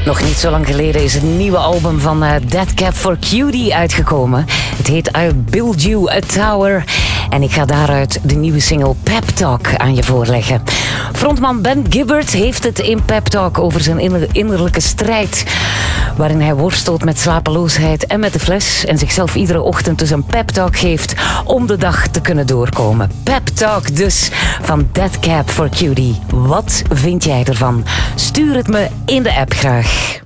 Nog niet zo lang geleden is het nieuwe album van Dead Cab for Cutie uitgekomen. Het heet I Build You a Tower. En ik ga daaruit de nieuwe single Pep Talk aan je voorleggen. Frontman Ben Gibbard heeft het in Pep Talk over zijn innerlijke strijd. Waarin hij worstelt met slapeloosheid en met de fles. En zichzelf iedere ochtend dus een pep talk geeft om de dag te kunnen doorkomen. Pep Talk dus van Dead Cab for Cutie. Wat vind jij ervan? Stuur het me in de app graag.